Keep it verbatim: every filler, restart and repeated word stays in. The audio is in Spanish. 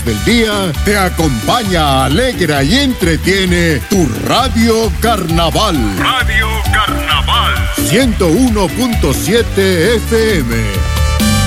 del día, te acompaña, alegra y entretiene tu Radio Carnaval. Radio Carnaval. ciento uno punto siete F M.